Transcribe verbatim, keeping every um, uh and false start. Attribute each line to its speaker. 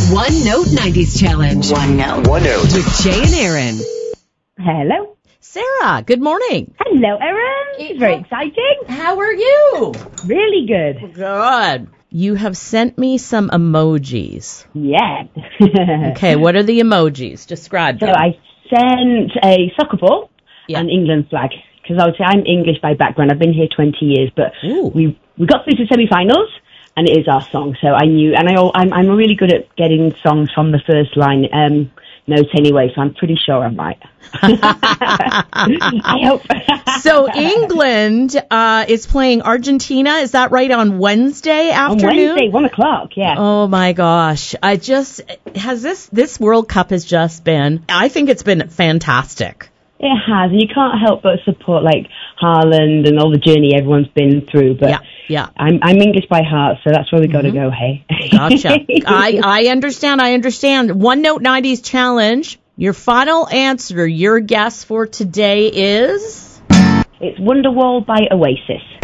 Speaker 1: One Note nineties Challenge.
Speaker 2: One Note. One Note.
Speaker 1: With Jay and Aaron.
Speaker 3: Hello.
Speaker 4: Sarah, good morning.
Speaker 3: Hello, Aaron. It's very exciting.
Speaker 4: How are you?
Speaker 3: Really good.
Speaker 4: Good. You have sent me some emojis.
Speaker 3: Yeah.
Speaker 4: Okay, what are the emojis? Describe
Speaker 3: So
Speaker 4: them.
Speaker 3: I sent a soccer ball
Speaker 4: Yeah.
Speaker 3: and England flag. Because obviously I'm English by background. I've been here twenty years, but
Speaker 4: Ooh.
Speaker 3: we we got through to semi-finals, and it is our song. So I knew, and I, al- I'm I'm really good at getting songs from the first line um, note anyway. So I'm pretty sure I'm right. I hope.
Speaker 4: So England uh, is playing Argentina. Is that right, on Wednesday
Speaker 3: On
Speaker 4: afternoon?
Speaker 3: Wednesday, one o'clock. Yeah.
Speaker 4: Oh my gosh. I just, has this, this World Cup has just been, I think it's been fantastic.
Speaker 3: It has, and you can't help but support like Haaland and all the journey everyone's been through. But
Speaker 4: Yeah, yeah.
Speaker 3: I'm I'm English by heart, so that's where we got to go. Hey,
Speaker 4: Gotcha. I, I understand. I understand. One Note nineties Challenge. Your final answer, your guess for today is?
Speaker 3: It's Wonderwall by Oasis.